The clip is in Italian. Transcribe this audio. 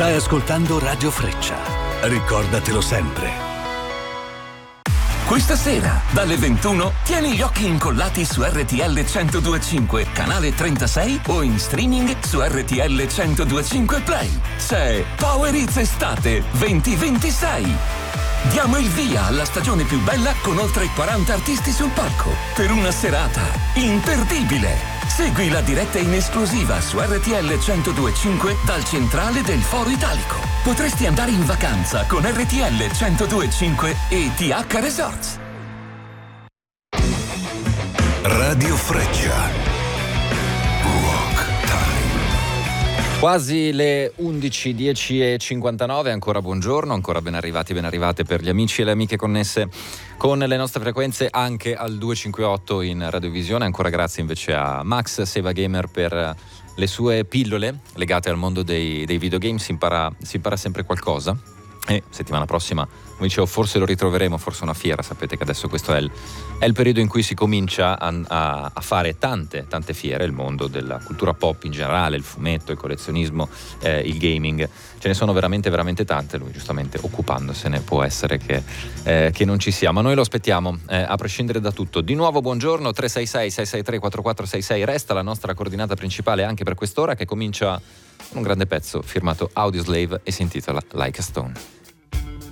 Stai ascoltando Radio Freccia. Ricordatelo sempre. Questa sera, dalle 21, tieni gli occhi incollati su RTL 102.5, canale 36 o in streaming su RTL 102.5 Play. C'è Power Hits Estate 2026. Diamo il via alla stagione più bella con oltre 40 artisti sul palco per una serata imperdibile. Segui la diretta in esclusiva su RTL 102.5 dal centrale del Foro Italico. Potresti andare in vacanza con RTL 102.5 e TH Resorts. Radio Freccia. Rock Time. Quasi le 11, 10:59, ancora buongiorno, ancora ben arrivati, ben arrivate per gli amici e le amiche connesse con le nostre frequenze anche al 258 in radiovisione. Ancora grazie invece a Max Seva Gamer per le sue pillole legate al mondo dei videogame. Si impara sempre qualcosa. E settimana prossima, come dicevo, forse lo ritroveremo, forse una fiera. Sapete che adesso questo è il periodo in cui si comincia a fare tante fiere, il mondo della cultura pop in generale, il fumetto, il collezionismo, il gaming. Ce ne sono veramente tante. Lui giustamente occupandosene può essere che non ci sia, ma noi lo aspettiamo a prescindere da tutto. Di nuovo buongiorno, 366-663-4466 resta la nostra coordinata principale anche per quest'ora, che comincia un grande pezzo firmato Audioslave e si intitola Like a Stone.